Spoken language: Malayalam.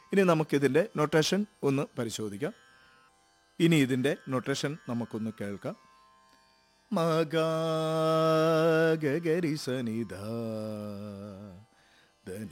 ഇനി നമുക്കിതിൻ്റെ നൊട്ടേഷൻ ഒന്ന് പരിശോധിക്കാം. ഇനി ഇതിൻ്റെ നൊട്ടേഷൻ നമുക്കൊന്ന് കേൾക്കാം. മ ഗ ഗ രി സ നി ധ